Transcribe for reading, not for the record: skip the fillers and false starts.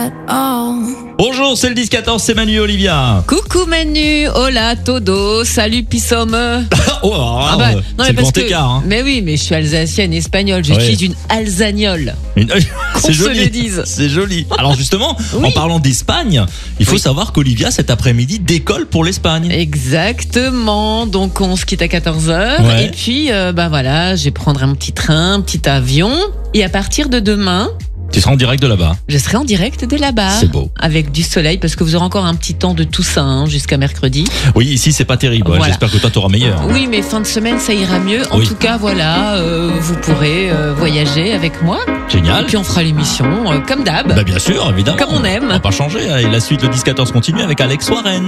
at all. Bonjour, c'est le 10-14, c'est Manu et Olivia. Coucou Manu, hola todo, salut Pissom. Oh, alors là, c'est le grand écart. Hein. Mais oui, mais je suis alsacienne, espagnole, je suis une alsagnole. C'est se joli. le dise. C'est joli. Alors justement, Oui. en parlant d'Espagne, il faut savoir qu'Olivia cet après-midi décolle pour l'Espagne. Exactement, donc on se quitte à 14h Ouais. et puis voilà, je vais prendre un petit train, un petit avion et à partir de demain, Tu seras en direct de là-bas. je serai en direct de là-bas. C'est beau. Avec du soleil parce que vous aurez encore un petit temps de Toussaint jusqu'à mercredi. Oui, ici c'est pas terrible. Ouais, Voilà. j'espère que toi t'auras meilleur. Oui, mais fin de semaine, ça ira mieux. En Oui. tout cas, voilà, vous pourrez voyager avec moi. Et Génial. puis on fera l'émission comme d'hab. Bah bien sûr, évidemment. Comme on aime. On va pas changer. Et la suite, le 10-14 continue avec Alex Warren.